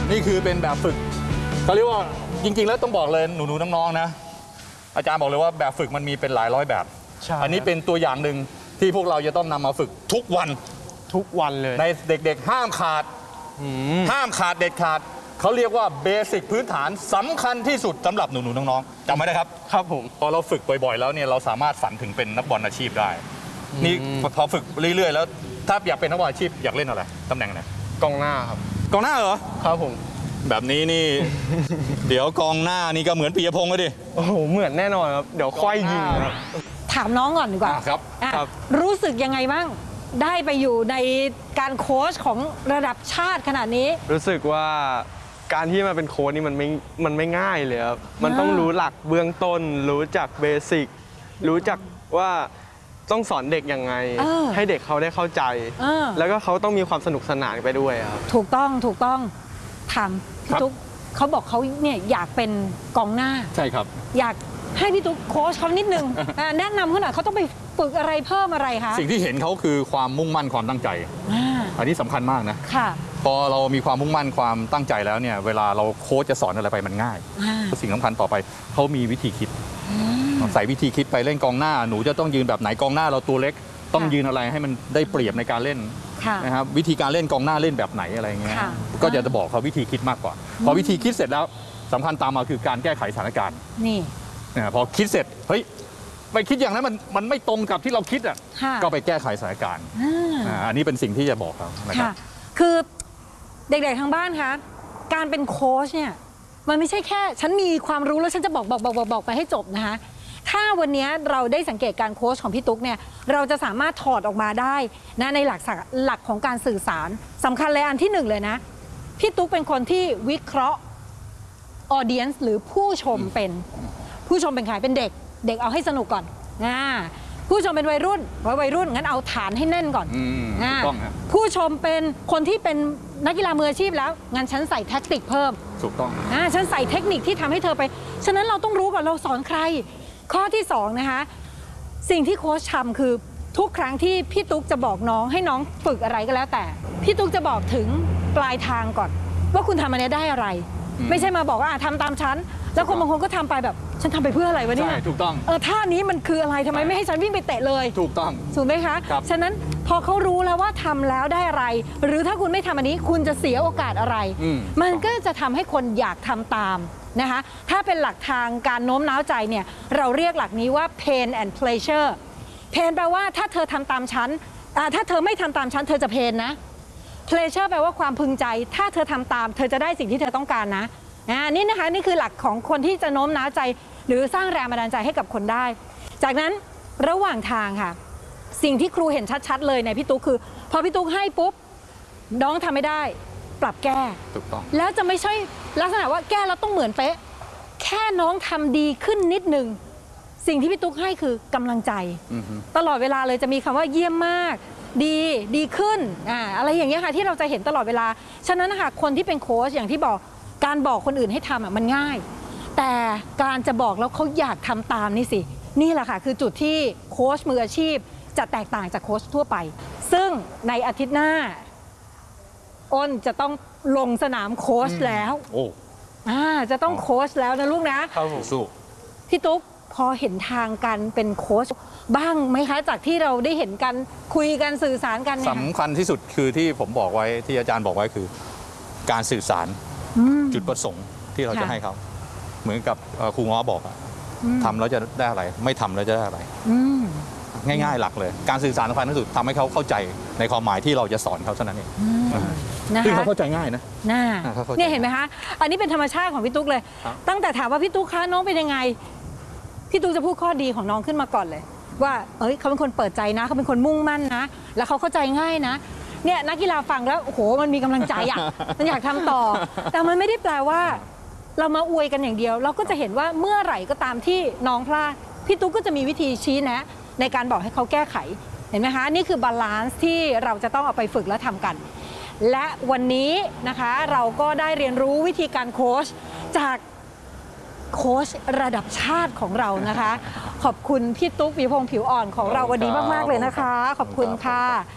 นี่คือเป็นแบบฝึกเขาเรียกว่าจริงๆแล้วต้องบอกเลยหนูๆน้องๆนะอาจารย์บอกเลยว่าแบบฝึกมันมีเป็นหลายร้อยแบบอันนี้เป็นตัวอย่างหนึ่งที่พวกเราจะต้องนำมาฝึกทุกวันเลยในเด็กๆห้ามขาดเด็ดขาดเขาเรียกว่าเบสิกพื้นฐานสำคัญที่สุดสำหรับหนูๆน้องๆจำไว้นะครับครับผมพอเราฝึกบ่อยๆแล้วเนี่ยเราสามารถฝันถึงเป็นนักบอลอาชีพได้นี่พอฝึกเรื่อยๆแล้วถ้าอยากเป็นนักบอลอาชีพอยากเล่นอะไรตำแหน่งไหนกองหน้าครับกองหน้าเหรอครับผมแบบนี้นี่ เดี๋ยวกองหน้านี่ก็เหมือนปิยพงษ์เลยดิโอ้โหเหมือนแน่นอนครับเดี๋ยวค่อยยิงครับถามน้องก่อนดีกว่าครับรู้สึกยังไงบ้างได้ไปอยู่ในการโค้ชของระดับชาติขนาดนี้รู้สึกว่าการที่มาเป็นโค้ชนี่มันไม่ง่ายเลยครับมันต้องรู้หลักเบื้องต้นรู้จักเบสิกรู้จักว่าต้องสอนเด็กยังไงให้เด็กเขาได้เข้าใจแล้วก็เขาต้องมีความสนุกสนานไปด้วยครับถูกต้องถามพี่ตุ๊กเขาบอกเขาเนี่ยอยากเป็นกองหน้าใช่ครับอยากให้พี่ตุ๊กโค้ชเขานิดนึงแนะนำเขาหน่อยเขาต้องไปฝึกอะไรเพิ่มอะไรคะสิ่งที่เห็นเขาคือความมุ่งมั่นความตั้งใจอันนี้สำคัญมากนะค่ะพอเรามีความมุ่งมั่นความตั้งใจแล้วเนี่ยเวลาเราโค้ชจะสอนอะไรไปมันง่ายสิ่งสำคัญต่อไปเขามีวิธีคิดใส่วิธีคิดไปเล่นกองหน้าหนูจะต้องยืนแบบไหนกองหน้าเราตัวเล็กต้องยืนอะไรให้มันได้เปรียบในการเล่นนะครับวิธีการเล่นกองหน้าเล่นแบบไหนอะไรเงี้ยก็จะบอกเขาวิธีคิดมากกว่าพอวิธีคิดเสร็จแล้วสำคัญตามมาคือการแก้ไขสถานการณ์นี่พอคิดเสร็จเฮ้ยไปคิดอย่างนั้นมันไม่ตรงกับที่เราคิดอ่ะก็ไปแก้ไขสถานการณ์อันนี้เป็นสิ่งที่จะบอกเขานะครับคือเด็กๆทางบ้านคะการเป็นโค้ชเนี่ยมันไม่ใช่แค่ฉันมีความรู้แล้วฉันจะบอกไปให้จบนะคะถ้าวันนี้เราได้สังเกตการโค้ชของพี่ตุ๊กเนี่ยเราจะสามารถถอดออกมาได้นะในหลักของการสื่อสารสำคัญเลยอันที่หนึ่งเลยนะพี่ตุ๊กเป็นคนที่วิเคราะห์ออเดียนซ์หรือผู้ชมเป็นใครเป็นเด็กเอาให้สนุกก่อนผู้ชมเป็นวัยรุ่นงั้นเอาฐานให้แน่นก่อนผู้ชมเป็นคนที่เป็นนักกีฬามืออาชีพแล้วงั้นฉันใส่แท็กติกเพิ่มถูกต้องฉันใส่เทคนิคที่ทำให้เธอไปฉะนั้นเราต้องรู้ก่อนเราสอนใครข้อที่2นะคะสิ่งที่โค้ชทำคือทุกครั้งที่พี่ตุ๊กจะบอกน้องให้น้องฝึกอะไรก็แล้วแต่พี่ตุ๊กจะบอกถึงปลายทางก่อนว่าคุณทำอันนี้ได้อะไรไม่ใช่มาบอกว่าทำตามฉันแล้วคนบางคนก็ทำไปแบบฉันทำไปเพื่ออะไรวะเนี่ยใช่ถูกต้องท่านี้มันคืออะไรทำไมไม่ให้ฉันวิ่งไปเตะเลยถูกต้องถูกไหมคะฉะนั้นพอเขารู้แล้วว่าทำแล้วได้อะไรหรือถ้าคุณไม่ทำอันนี้คุณจะเสียโอกาสอะไรมันก็จะทำให้คนอยากทำตามนะคะถ้าเป็นหลักทางการโน้มน้าวใจเนี่ยเราเรียกหลักนี้ว่า pain and pleasure pain แปลว่าถ้าเธอทำตามฉันถ้าเธอไม่ทำตามฉันเธอจะเพนนะ pleasure แปลว่าความพึงใจถ้าเธอทำตามเธอจะได้สิ่งที่เธอต้องการนะนี่นะคะนี่คือหลักของคนที่จะโน้มน้าวใจหรือสร้างแรงบันดาลใจให้กับคนได้จากนั้นระหว่างทางค่ะสิ่งที่ครูเห็นชัดๆเลยในพี่ตุ๊กคือพอพี่ตุ๊กให้ปุ๊บน้องทำไม่ได้ปรับแก้ถูกต้องแล้วจะไม่ใช่ลักษณะว่าแก้แล้วต้องเหมือนเป๊ะแค่น้องทำดีขึ้นนิดนึงสิ่งที่พี่ตุ๊กให้คือกำลังใจตลอดเวลาเลยจะมีคำว่าเยี่ยมมากดีขึ้นอะไรอย่างเงี้ยค่ะที่เราจะเห็นตลอดเวลาฉะนั้นนะคะคนที่เป็นโค้ชอย่างที่บอกการบอกคนอื่นให้ทำมันง่ายแต่การจะบอกแล้วเขาอยากทำตามนี่สินี่แหละค่ะคือจุดที่โค้ชมืออาชีพจะแตกต่างจากโค้ชทั่วไปซึ่งในอาทิตย์หน้าอ้นจะต้องลงสนามโค้ชแล้วจะต้องโค้ชแล้วนะลูกนะสู้พี่ตุ๊กพอเห็นทางการเป็นโค้ชบ้างไหมคะจากที่เราได้เห็นกันคุยกันสื่อสารกันสำคัญที่สุดคือที่ผมบอกไว้ที่อาจารย์บอกไว้คือการสื่อสารจุดประสงค์ที่เราจะให้เขาเหมือนกับครูง้อบอกทำแล้วจะได้อะไรไม่ทำแล้วจะได้อะไรง่ายๆหลักเลยการสื่อสารสำคัญที่สุดทำให้เขาเข้าใจในความหมายที่เราจะสอนเขาเท่านั้นเองซึ่งเขาเข้าใจง่ายนะเนี่ยเห็นไหมคะอันนี้เป็นธรรมชาติของพี่ตุ๊กเลยตั้งแต่ถามว่าพี่ตุ๊กคะน้องเป็นยังไงพี่ตุ๊กจะพูดข้อดีของน้องขึ้นมาก่อนเลยว่าเขาเป็นคนเปิดใจนะเขาเป็นคนมุ่งมั่นนะแล้วเขาเข้าใจง่ายนะเนี่ยนักกีฬาฟังแล้วโอ้โหมันมีกำลังใจมันอยากทำต่อแต่มันไม่ได้แปลว่าเรามาอวยกันอย่างเดียวเราก็จะเห็นว่าเมื่อไหร่ก็ตามที่น้องพลาดพี่ตุ๊กก็จะมีวิธีชี้แนะในการบอกให้เขาแก้ไขเห็นไหมคะนี่คือบาลานซ์ที่เราจะต้องเอาไปฝึกและทำกันและวันนี้นะคะเราก็ได้เรียนรู้วิธีการโค้ชจากโค้ชระดับชาติของเรานะคะขอบคุณพี่ตุ๊กปีพงษ์ผิวอ่อนของเราวันนี้มากๆเลยนะคะขอบคุณค่ะ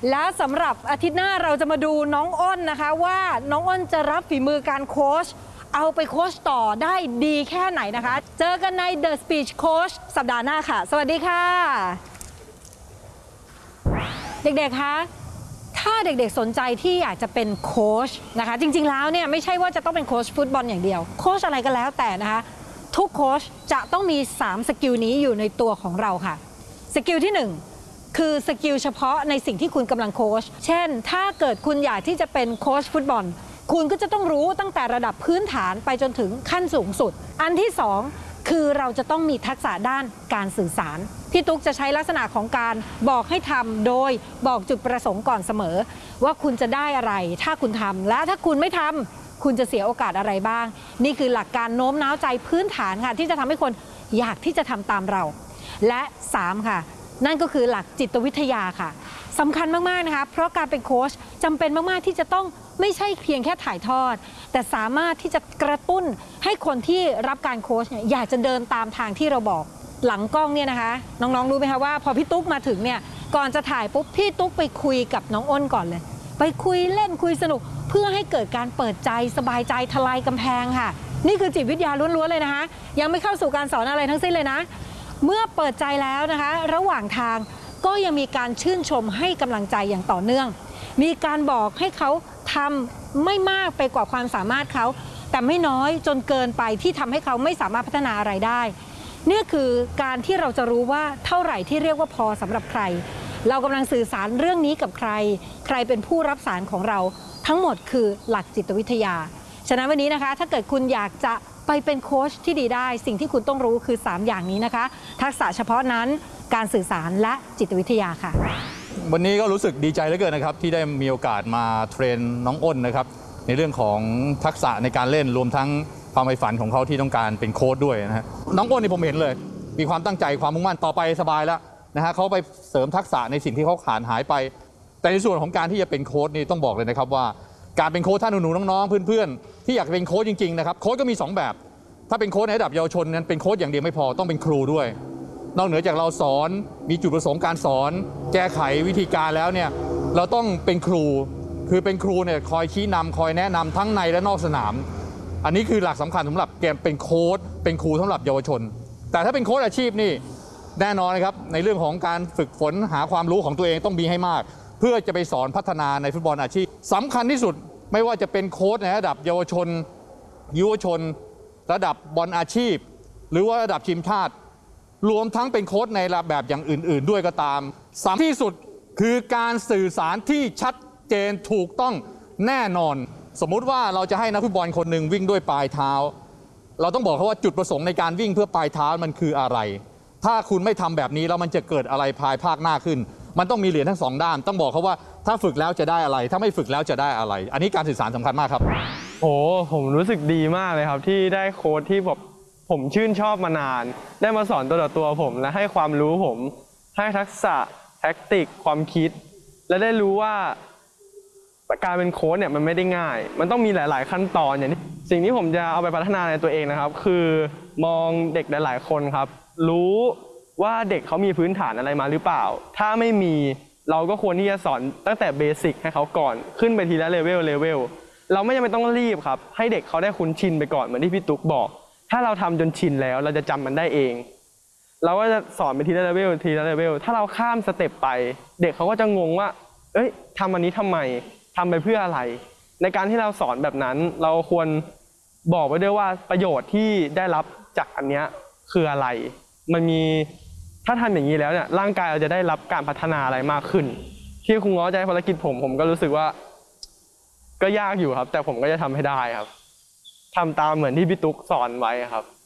และสำหรับอาทิตย์หน้าเราจะมาดูน้องอ้นนะคะว่าน้องอ้นจะรับฝีมือการโค้ชเอาไปโค้ชต่อได้ดีแค่ไหนนะคะ เจอกันใน The Speech Coach สัปดาห์หน้าค่ะสวัสดีค่ะเด็กๆคะถ้าเด็กๆสนใจที่อยากจะเป็นโค้ชนะคะจริงๆแล้วเนี่ยไม่ใช่ว่าจะต้องเป็นโค้ชฟุตบอลอย่างเดียวโค้ชอะไรก็แล้วแต่นะคะทุกโค้ชจะต้องมี3สกิลนี้อยู่ในตัวของเราค่ะสกิลที่1คือสกิลเฉพาะในสิ่งที่คุณกำลังโค้ชเช่นถ้าเกิดคุณอยากที่จะเป็นโค้ชฟุตบอลคุณก็จะต้องรู้ตั้งแต่ระดับพื้นฐานไปจนถึงขั้นสูงสุดอันที่2คือเราจะต้องมีทักษะด้านการสื่อสารพี่ตุ๊กจะใช้ลักษณะของการบอกให้ทำโดยบอกจุดประสงค์ก่อนเสมอว่าคุณจะได้อะไรถ้าคุณทำและถ้าคุณไม่ทำคุณจะเสียโอกาสอะไรบ้างนี่คือหลักการโน้มน้าวใจพื้นฐานค่ะที่จะทำให้คนอยากที่จะทำตามเราและ3ค่ะนั่นก็คือหลักจิตวิทยาค่ะสำคัญมากๆนะคะเพราะการเป็นโค้ชจำเป็นมากๆที่จะต้องไม่ใช่เพียงแค่ถ่ายทอดแต่สามารถที่จะกระตุ้นให้คนที่รับการโค้ชเนี่ยอยากจะเดินตามทางที่เราบอกหลังกล้องเนี่ยนะคะน้องๆรู้ไหมคะว่าพอพี่ตุ๊กมาถึงเนี่ยก่อนจะถ่ายปุ๊บพี่ตุ๊กไปคุยกับน้องอ้นก่อนเลยไปคุยเล่นคุยสนุกเพื่อให้เกิดการเปิดใจสบายใจทลายกำแพงค่ะนี่คือจิตวิทยาล้วนๆเลยนะคะยังไม่เข้าสู่การสอนอะไรทั้งสิ้นเลยนะเมื่อเปิดใจแล้วนะคะระหว่างทางก็ยังมีการชื่นชมให้กำลังใจอย่างต่อเนื่องมีการบอกให้เขาทำไม่มากไปกว่าความสามารถเขาแต่ไม่น้อยจนเกินไปที่ทำให้เขาไม่สามารถพัฒนาอะไรได้นี่คือการที่เราจะรู้ว่าเท่าไหร่ที่เรียกว่าพอสำหรับใครเรากำลังสื่อสารเรื่องนี้กับใครใครเป็นผู้รับสารของเราทั้งหมดคือหลักจิตวิทยาฉะนั้นวันนี้นะคะถ้าเกิดคุณอยากจะไปเป็นโค้ชที่ดีได้สิ่งที่คุณต้องรู้คือ3อย่างนี้นะคะทักษะเฉพาะนั้นการสื่อสารและจิตวิทยาค่ะวันนี้ก็รู้สึกดีใจเหลือเกินนะครับที่ได้มีโอกาสมาเทรนน้องอ้นนะครับในเรื่องของทักษะในการเล่นรวมทั้งความใฝ่ฝันของเขาที่ต้องการเป็นโค้ชด้วยนะฮะน้องอ้นนี่ผมเห็นเลยมีความตั้งใจความมุ่งมั่นต่อไปสบายแล้วนะฮะเขาไปเสริมทักษะในสิ่งที่เขาขาดหายไปแต่ในส่วนของการที่จะเป็นโค้ชนี่ต้องบอกเลยนะครับว่าการเป็นโค้ชท่านหนูๆน้องๆเพื่อนๆที่อยากเป็นโค้ชจริงๆนะครับโค้ชก็มี2แบบถ้าเป็นโค้ชในระดับเยาวชนนั้นเป็นโค้ชอย่างเดียวไม่พอต้องเป็นครูด้วยนอกเหนือจากเราสอนมีจุดประสงค์การสอนแก้ไขวิธีการแล้วเนี่ยเราต้องเป็นครูคือเป็นครูเนี่ยคอยชี้นำคอยแนะนำทั้งในและนอกสนามอันนี้คือหลักสำคัญสำหรับแกเป็นโค้ชเป็นครูสำหรับเยาวชนแต่ถ้าเป็นโค้ชอาชีพนี่แน่นอนนะครับในเรื่องของการฝึกฝนหาความรู้ของตัวเองต้องมีให้มากเพื่อจะไปสอนพัฒนาในฟุตบอลอาชีพสำคัญที่สุดไม่ว่าจะเป็นโค้ชในระดับเยาวชนยุวชนระดับบอลอาชีพหรือว่าระดับทีมชาติรวมทั้งเป็นโค้ชในระดับแบบอย่างอื่นๆด้วยก็ตามสำคัญที่สุดคือการสื่อสารที่ชัดเจนถูกต้องแน่นอนสมมุติว่าเราจะให้นักฟุตบอลคนหนึ่งวิ่งด้วยปลายเท้าเราต้องบอกเขาว่าจุดประสงค์ในการวิ่งเพื่อปลายเท้ามันคืออะไรถ้าคุณไม่ทำแบบนี้แล้วมันจะเกิดอะไรภายภาคหน้าขึ้นมันต้องมีเหรียญทั้ง2ด้านต้องบอกเขาว่าถ้าฝึกแล้วจะได้อะไรถ้าไม่ฝึกแล้วจะได้อะไรอันนี้การสื่อสารสำคัญมากครับโอ้ผมรู้สึกดีมากเลยครับที่ได้โค้ชที่ผมชื่นชอบมานานได้มาสอนตัวต่อตัวผมและให้ความรู้ผมให้ทักษะแท็กติกความคิดและได้รู้ว่าการเป็นโค้ชเนี่ยมันไม่ได้ง่ายมันต้องมีหลายๆขั้นตอนอย่างที่สิ่งที่ผมจะเอาไปพัฒนาในตัวเองนะครับคือมองเด็กหลายๆคนครับรู้ว่าเด็กเขามีพื้นฐานอะไรมาหรือเปล่าถ้าไม่มีเราก็ควรที่จะสอนตั้งแต่เบสิกให้เขาก่อนขึ้นไปทีละเลเวลเราไม่จำเป็นต้องรีบครับให้เด็กเขาได้คุ้นชินไปก่อนเหมือนที่พี่ตุ๊กบอกถ้าเราทำจนชินแล้วเราจะจำมันได้เองเราก็จะสอนไปทีละเลเวลถ้าเราข้ามสเต็ปไปเด็กเขาก็จะงงว่าเอ้ยทำอันนี้ทำไมทำไปเพื่ออะไรในการที่เราสอนแบบนั้นเราควรบอกไว้ด้วยว่าประโยชน์ที่ได้รับจากอันเนี้ยคืออะไรมันมีถ้าทำอย่างนี้แล้วเนี่ยร่างกายเราจะได้รับการพัฒนาอะไรมากขึ้นที่ครูง้อจะให้ภารกิจผมก็รู้สึกว่าก็ยากอยู่ครับแต่ผมก็จะทำให้ได้ครับทำตามเหมือนที่พี่ตุ๊กสอนไว้ครับ